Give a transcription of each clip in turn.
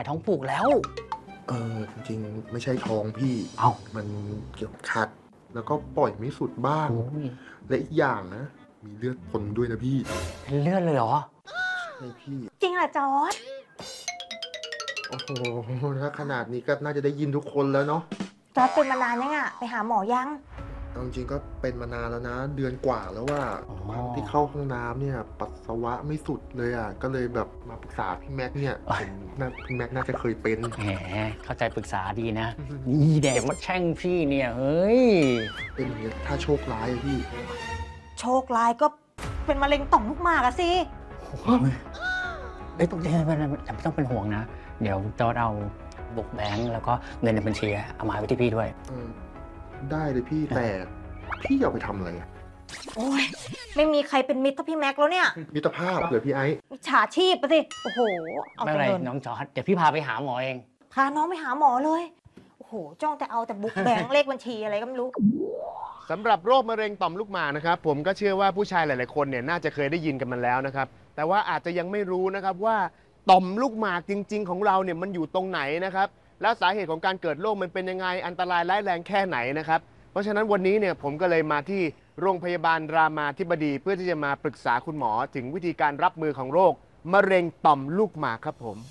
ท้องผูกแล้วจริงๆไม่ใช่ท้องพี่มันเกี่ยวกับคัดแล้วก็ปล่อยไม่สุดบ้างและอีกอย่างนะมีเลือดปนด้วยนะพี่เป็นเลือดเลยเหรอใช่พี่จริงเหรอจอร์จโอ้โหถ้าขนาดนี้ก็น่าจะได้ยินทุกคนแล้วเนาะจอร์จเป็นมานานยังอะไปหาหมอยังจริงๆก็เป็นมานานแล้วนะเดือนกว่าแล้วว่าที่เข้าห้องน้ำเนี่ยปัสสาวะไม่สุดเลยอ่ะก็เลยแบบมาปรึกษาพี่แม็กเนี่ยพี่แม็กน่าจะเคยเป็นแหมเข้าใจปรึกษาดีนะนี่แดกมาแช่งพี่เนี่ยเฮ้ยเป็นอย่างนี้ถ้าโชคร้ายพี่โชคร้ายก็เป็นมะเร็งต่อมลูกหมากอะสิไม่ต้องเป็นห่วงนะเดี๋ยวจอร์จเอาบุกแบงค์แล้วก็เงินในบัญชีเอามาไว้ที่พี่ด้วยได้เลยพี่แต่พี่อยากไปทำอะไรโอ้ยไม่มีใครเป็นมิตรเท่าพี่แม็กแล้วเนี่ยมิตรภาพเลยพี่ไอ้มิจฉาชีพไปสิโอ้โหเอาแต่เงินน้องจอร์จเดี๋ยวพี่พาไปหาหมอเองพาน้องไปหาหมอเลยโอ้โหจ้องแต่เอาแต่บุกแบงค์เลขบัญชีอะไรก็ไม่รู้สำหรับโรคมะเร็งต่อมลูกหมากนะครับผมก็เชื่อว่าผู้ชายหลายๆคนเนี่ยน่าจะเคยได้ยินกันมาแล้วนะครับแต่ว่าอาจจะยังไม่รู้นะครับว่าต่อมลูกหมากจริงๆของเราเนี่ยมันอยู่ตรงไหนนะครับแล้วสาเหตุของการเกิดโรคมันเป็นยังไงอันตรายร้ายแรงแค่ไหนนะครับเพราะฉะนั้นวันนี้เนี่ยผมก็เลยมาที่โรงพยาบาลรามาธิบดีเพื่อที่จะมาปรึกษาคุณหมอถึงวิธีการรับมือของโรคมะเร็งต่อมลูกหมากครับผม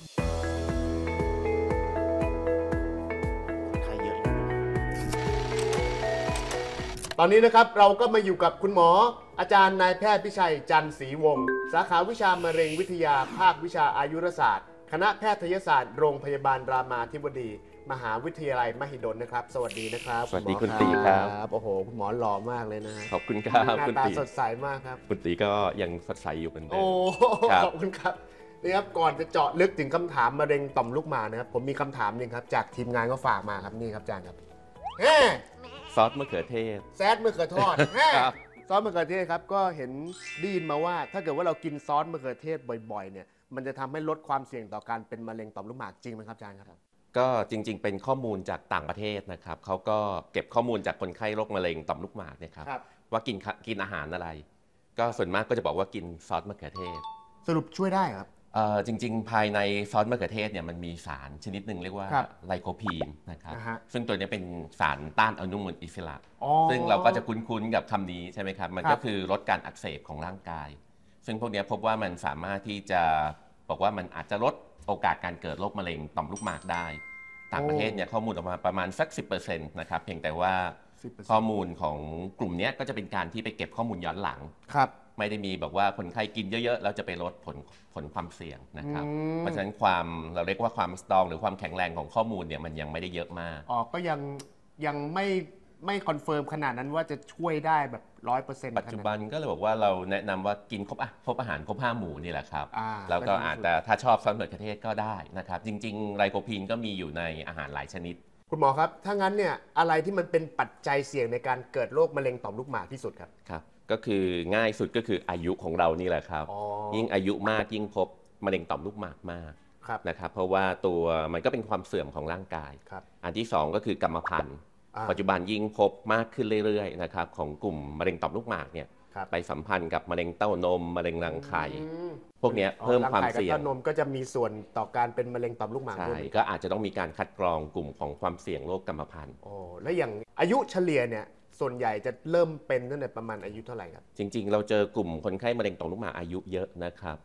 ตอนนี้นะครับเราก็มาอยู่กับคุณหมออาจารย์นายแพทย์พิชัยจันทร์ศรีวงศ์สาขาวิชามะเร็งวิทยาภาควิชาอายุรศาสตร์คณะแพทยศาสตร์โรงพยาบาลรามาธิบดีมหาวิทยาลัยมหิดลนะครับสวัสดีนะครับสวัสดีคุณตีครับโอ้โหคุณหมอหล่อมากเลยนะขอบคุณครับหน้าตาสดใสมากครับคุณตีก็ยังสดใสอยู่เหมือนเดิมโอ้ขอบคุณครับนี่ครับก่อนจะเจาะลึกถึงคำถามมะเร็งต่อมลูกหมากนะครับผมมีคำถามนึงครับจากทีมงานก็ฝากมาครับนี่ครับอาจารย์ครับซอสมะเขือเทศแซดมะเขือทอดซอสมะเขือเทศครับก็เห็นได้ยินมาว่าถ้าเกิดว่าเรากินซอสมะเขือเทศบ่อยๆเนี่ยมันจะทำให้ลดความเสี่ยงต่อการเป็นมะเร็งต่อมลูกหมากจริงไหมครับอาจารย์ครับก็จริงๆเป็นข้อมูลจากต่างประเทศนะครับเขาก็เก็บข้อมูลจากคนไข้โรคมะเร็งต่อมลูกหมากเนี่ยครับว่ากินอาหารอะไรก็ส่วนมากก็จะบอกว่ากินซอสมะเขือเทศสรุปช่วยได้ครับจริงๆภายในซอสมะเขือเทศเนี่ยมันมีสารชนิดหนึ่งเรียกว่าไลโคพีนนะครับซึ่งตัวนี้เป็นสารต้านอนุมูลอิสระซึ่งเราก็จะคุ้นๆกับคำนี้ใช่ไหมครับมันก็คือลดการอักเสบของร่างกายซึ่งพวกนี้พบว่ามันสามารถที่จะบอกว่ามันอาจจะลดโอกาสการเกิดโรคมะเร็งต่อมลูกหมากได้ต่างประเทศเนี่ยข้อมูลออกมาประมาณสัก 10% นะครับเพียงแต่ว่าข้อมูลของกลุ่มนี้ก็จะเป็นการที่ไปเก็บข้อมูลย้อนหลังไม่ได้มีบอกว่าคนไข้กินเยอะๆแล้วจะไปลดผลความเสี่ยงนะครับเพราะฉะนั้นเราเรียกว่าความสตรองหรือความแข็งแรงของข้อมูลเนี่ยมันยังไม่ได้เยอะมากก็ยังไม่คอนเฟิร์มขนาดนั้นว่าจะช่วยได้แบบ 100% ปัจจุบันก็เลยบอกว่าเราแนะนำว่ากินครบอาหารครบ5 หมู่นี่แหละครับแล้วก็อาจจะถ้าชอบซอสมะเขือเทศก็ได้นะครับจริงๆไลโคพีนก็มีอยู่ในอาหารหลายชนิดคุณหมอครับถ้างั้นเนี่ยอะไรที่มันเป็นปัจจัยเสี่ยงในการเกิดโรคมะเร็งต่อมลูกหมากที่สุดครับก็คือง่ายสุดก็คืออายุของเรานี่แหละครับยิ่งอายุมากยิ่งพบมะเร็งต่อมลูกหมากมากนะครับเพราะว่าตัวมันก็เป็นความเสื่อมของร่างกายอันที่2ก็คือกรรมพันธุ์ปัจจุบันยิ่งพบมากขึ้นเรื่อยๆนะครับของกลุ่มมะเร็งต่อมลูกหมากเนี่ยไปสัมพันธ์กับมะเร็งเต้านมมะเร็งรังไข่พวกนี้เพิ่มความเสี่ยงเต้านมก็จะมีส่วนต่อการเป็นมะเร็งต่อมลูกหมากด้วยก็อาจจะต้องมีการคัดกรองกลุ่มของความเสี่ยงโรคกรรมพันธุ์แล้วอย่างอายุเฉลี่ยเนี่ยส่วนใหญ่จะเริ่มเป็นตั้งแต่ประมาณอายุเท่าไหร่ครับจริงๆเราเจอกลุ่มคนไข้มะเร็งต่อมลูกหมากอายุเยอะนะครับ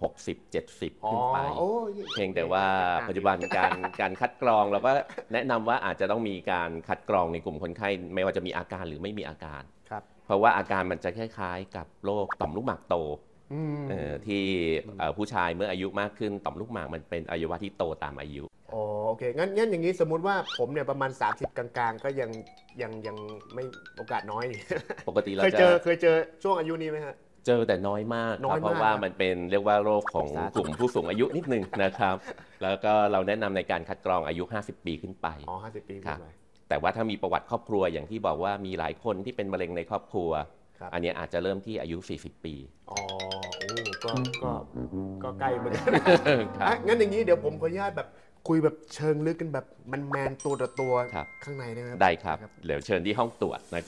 60-70ขึ้นไปเพียงแต่ว่าปัจจุบันการคัดกรองเราก็แนะนำว่าอาจจะต้องมีการคัดกรองในกลุ่มคนไข้ไม่ว่าจะมีอาการหรือไม่มีอาการเพราะว่าอาการมันจะคล้ายๆกับโรคต่อมลูกหมากโตที่ผู้ชายเมื่ออายุมากขึ้นต่อมลูกหมากมันเป็นอวัยวะที่โตตามอายุโอเคงั้นอย่างนี้สมมุติว่าผมเนี่ยประมาณ30กลางๆก็ยังไม่โอกาสน้อยปกติเราเคยเจอช่วงอายุนี้ไหมฮะเจอแต่น้อยมากเพราะว่ามันเป็นเรียกว่าโรคของกลุ่มผู้สูงอายุนิดนึงนะครับแล้วก็เราแนะนำในการคัดกรองอายุ50 ปีขึ้นไป 50 ปีขึ้นไปแต่ว่าถ้ามีประวัติครอบครัวอย่างที่บอกว่ามีหลายคนที่เป็นมะเร็งในครอบครัวอันนี้อาจจะเริ่มที่อายุ40 ปีก็ใกล้เหมือนกันงั้นอย่างนี้เดี๋ยวผมขออนุญาตแบบคุยแบบเชิงลึกกันแบบแมนตัวต่อตัวข้างในได้ไหมได้ครับเดี๋ยวเชิญที่ห้องตรวจนะ